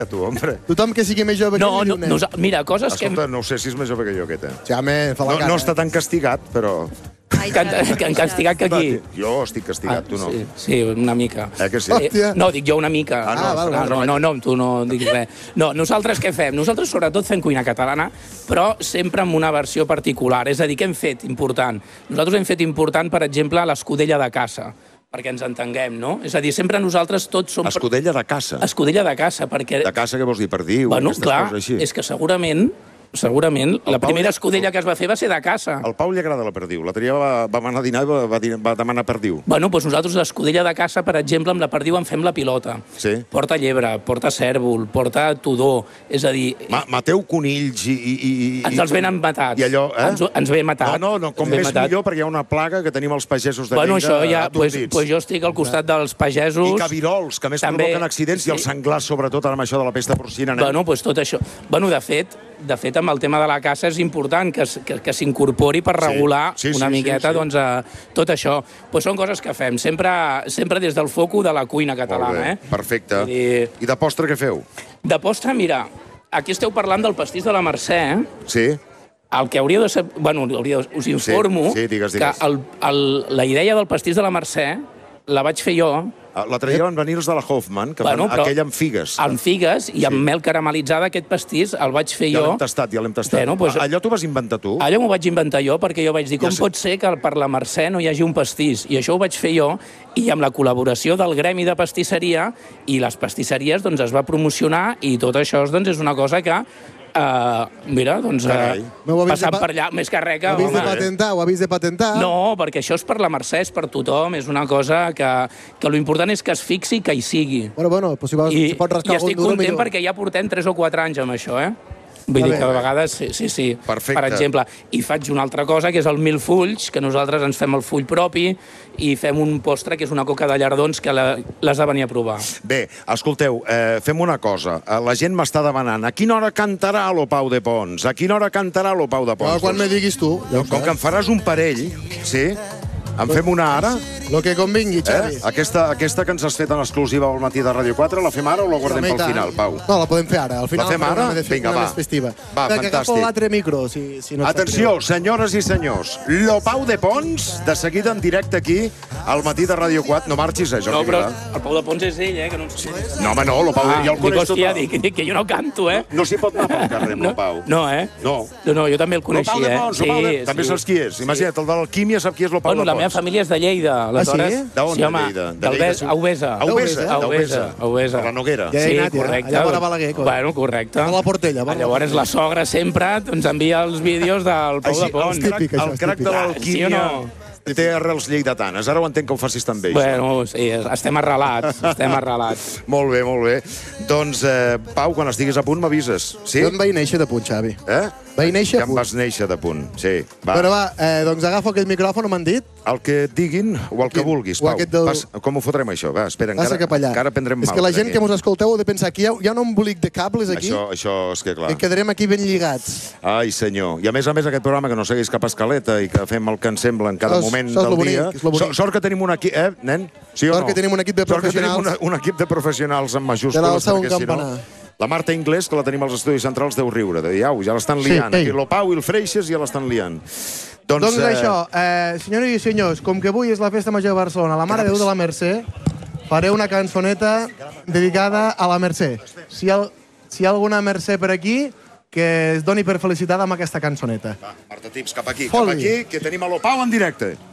Tu, hombre. Tothom que sigui més jove que ell, No, mira, coses que... Escolta, no sé si és més jove que jo, aquest, Sí, home, fa la cara. No està tan castigat, però... Que han castigat que aquí. Jo estic castigat, tu no. Sí, una mica. Que sí? No, dic jo una mica. No, tu no diguis res. No, nosaltres què fem? Nosaltres sobretot fem cuina catalana, però sempre amb una versió particular. És a dir, què hem fet important? Nosaltres hem fet important, per exemple, l'escudella de caça, perquè ens entenguem, no? És a dir, sempre nosaltres tots som... Escudella de caça? Escudella de caça, perquè... De caça, què vols dir? Perdiu? Bueno, clar, és que segurament la primera escudella que es va fer va ser de caça. Al Pau li agrada la perdiu. L'altre dia vam anar a dinar i va demanar perdiu. Bueno, doncs nosaltres l'escudella de caça, per exemple, amb la perdiu en fem la pilota. Sí. Porta llebre, porta cèrvol, porta tudor, és a dir... Mateu conills i... Ens els venen matats. I allò, Ens ve matat. No, com més millor, perquè hi ha una plaga que tenim els pagesos de Lleida això ja... atordits. Doncs jo estic al costat dels pagesos... I cabirols, que més provoquen accidents, i els senglars, sobretot, amb això de la pesta porcina. Bueno, doncs tot això. Bueno, de fet, amb el tema de la caça és important que s'incorpori per regular una miqueta doncs, tot això. Pues són coses que fem, sempre des del foco de la cuina catalana. Perfecte. I de postre què feu? De postre, mira, aquí esteu parlant del pastís de la Mercè. Sí. El que hauríeu de saber... Bueno, us informo que la idea del pastís de la Mercè la vaig fer jo. L'altre dia van venir els de la Hoffman, que fan aquell amb figues. Amb figues i amb mel caramelitzada, aquest pastís el vaig fer jo. Ja l'hem tastat. Allò t'ho vas inventar tu? Allò m'ho vaig inventar jo, perquè jo vaig dir, com pot ser que per la Mercè no hi hagi un pastís? I això ho vaig fer jo, i amb la col·laboració del gremi de pastisseria, i les pastisseries doncs, es va promocionar, i tot això doncs, és una cosa que mira, doncs, passant per allà, més que res que... Ho havís de patentar? No, perquè això és per la Mercè, és per tothom, és una cosa que l'important és que es fixi que hi sigui. Bueno, si pot rascar algun duro, millor. I estic content perquè ja portem 3 o 4 anys amb això, Vull dir que de vegades, sí. Perfecte. Per exemple, i faig una altra cosa, que és el mil fulls, que nosaltres ens fem el full propi, i fem un postre, que és una coca de llardons, que l'has de venir a provar. Bé, escolteu, fem una cosa. La gent m'està demanant, a quina hora cantarà lo Pau de Pons? A quina hora cantarà lo Pau de Pons? Quan me diguis tu. Com que em faràs un parell, sí? En fem una ara? Lo que convingui, Xavi. Aquesta que ens has fet en exclusiva al matí de Ràdio 4, la fem ara o la guardem pel final, Pau? No, la podem fer ara. Al final la fem ara? Vinga, va. Va, fantàstic. Que agafo l'altre micro, si no... Atenció, senyores i senyors. Lo Pau de Pons, de seguida en directe aquí, al matí de Ràdio 4. No marxis, Jordi. No, però el Pau de Pons és ell, que no ens coneix. No, home, no, lo Pau ja el coneix tot. Dic que jo no canto, No s'hi pot anar pel carrer amb lo Pau. No, No, jo també el coneixia, Lo Pau de Pons, també saps qui és. Imagina't, el de l'alquímia sap qui és lo Pau de Pons. La meva família és de Lleida. Sí? D'on, de Lleida? A Ubesa. A la Noguera. Sí, correcte. Allà a Balaguer. Bueno, correcte. A la Portella. Llavors la sogra sempre ens envia els vídeos del Pau de Pons. El crac de l'alquímia té arrels lleidatanes. Ara ho entenc que ho facis també. Bueno, sí, estem arrelats. Molt bé. Doncs, Pau, quan estiguis a punt m'avises. Sí? Jo em vaig néixer de punt, Xavi. Vaig néixer a punt. Ja em vas néixer de punt, sí. Però va, doncs agafo aquest micròfon, m'han dit. El que et diguin o el que vulguis, Pau. Com ho fotrem, això? Va, espera, encara prendrem mal. És que la gent que mos escolteu heu de pensar que hi ha un embolic de cables aquí. Això és que clar. I quedarem aquí ben lligats. Ai, senyor. I a més aquest programa que no segueix cap escaleta i que fem el que ens sembla en cada moment del dia. Sort que tenim un equip, nen? Sí o no? Sort que tenim un equip de professionals. Sort que tenim un equip de professionals amb majúscules, perquè si no... La Marta Inglés, que la tenim als estudis centrals, deu riure. De dir, au, ja l'estan liant. Aquí lo Pau i el Freixes ja l'estan liant. Doncs això, senyores i senyors, com que avui és la Festa Major de Barcelona, la Mare de Déu de la Mercè, faré una cançoneta dedicada a la Mercè. Si hi ha alguna Mercè per aquí, que es doni per felicitada amb aquesta cançoneta. Va, Marta Tips, cap aquí, que tenim a lo Pau en directe.